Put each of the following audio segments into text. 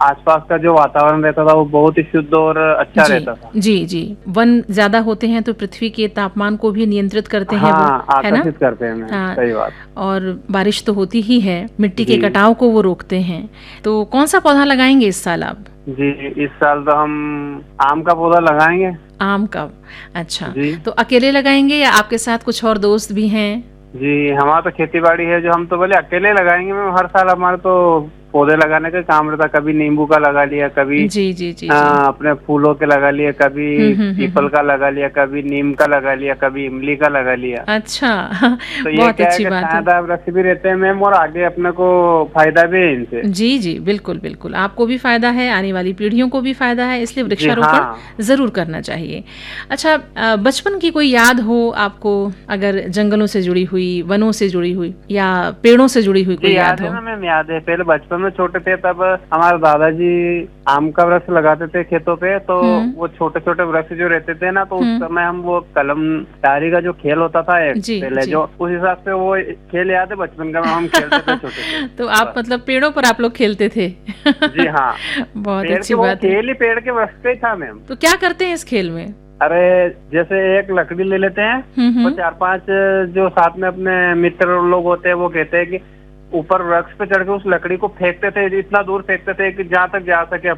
आसपास का जो वातावरण रहता था वो बहुत ही शुद्ध और अच्छा रहता था। जी जी, वन ज्यादा होते हैं तो पृथ्वी के तापमान को भी नियंत्रित करते हैं वो, है ना? आकर्षित करते हैं मैम, हाँ, सही बात। और बारिश तो होती ही है, मिट्टी के जी कटाव को वो रोकते हैं। तो कौन सा पौधा लगाएंगे इस साल आप? जी, इस साल तो हम आम का पौधा लगाएंगे। आम का? अच्छा, जी तो अकेले लगाएंगे या आपके साथ कुछ और दोस्त भी हैं? जी, हमारा तो खेती बाड़ी है जो हम तो बोले अकेले लगाएंगे मैम। हर साल हमारे तो पौधे लगाने का काम रहता, कभी नींबू का लगा लिया, कभी जी जी जी जी। अपने फूलों के लगा लिए, कभी पीपल का लगा लिया, कभी नीम का लगा लिया, कभी इमली का लगा लिया। अच्छा तो ये बहुत क्या है अच्छी कि बात है। छायादार वृक्ष भी रहते हैं मैम, और आगे अपने को फायदा भी है इनसे। जी जी, बिल्कुल बिल्कुल, आपको भी फायदा है, आने वाली पीढ़ियों को भी फायदा है, इसलिए जी वृक्षारोपण हाँ। जरूर करना चाहिए। अच्छा, बचपन की कोई याद हो आपको, अगर जंगलों से जुड़ी हुई, वनों से जुड़ी हुई या पेड़ों से जुड़ी हुई कोई जी याद याद हो? है ना मैम, याद है। पहले बचपन में छोटे थे तब हमारे दादाजी आम का वृक्ष लगाते थे खेतों पे, तो वो छोटे छोटे वृक्ष जो रहते थे ना, तो उस समय हम वो कलमदारी का जो खेल होता था एक जी पहले, जी। जो उस हिसाब से वो खेल याद है बचपन का, हम खेलते थे छोटे थे। तो आप मतलब पेड़ों पर आप लोग खेलते थे? जी हाँ, बहुत पेड़ अच्छी के वो बात है। खेल ही पेड़ के वृक्ष पे ही था मैम। तो क्या करते हैं इस खेल में? अरे जैसे एक लकड़ी ले लेते हैं, हम्म। तो 4-5 जो साथ में अपने मित्र लोग होते हैं वो कहते हैं कि ऊपर वृक्ष पे चढ़ के उस लकड़ी को फेंकते थे, इतना दूर फेंकते थे कि जहाँ तक जा सके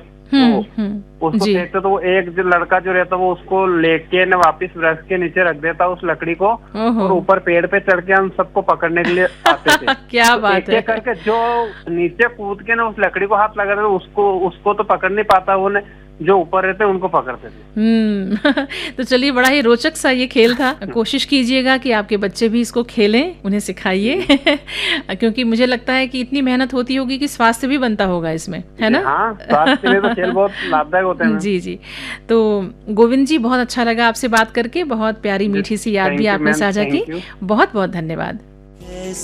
उसको जी। फेंकते। तो वो एक जो लड़का जो रहता वो उसको लेके न वापिस वृक्ष के नीचे रख देता उस लकड़ी को, और ऊपर पेड़ पे चढ़ के हम सबको पकड़ने के लिए आते थे। क्या तो बात एक है। एक करके जो नीचे कूद के ना उस लकड़ी को हाथ लगा देते, उसको तो पकड़ नहीं पाता, वो जो ऊपर रहते उनको पकड़ते थे। तो चलिए, बड़ा ही रोचक सा ये खेल था। कोशिश कीजिएगा कि आपके बच्चे भी इसको खेलें, उन्हें सिखाइए क्योंकि मुझे लगता है कि इतनी मेहनत होती होगी कि स्वास्थ्य भी बनता होगा इसमें, है ना? हाँ, स्वास्थ्य के लिए तो खेल बहुत लाभदायक होते हैं। जी जी। तो गोविंद जी, बहुत अच्छा लगा आपसे बात करके, बहुत प्यारी मीठी सी याद भी आपने साझा की। बहुत बहुत धन्यवाद।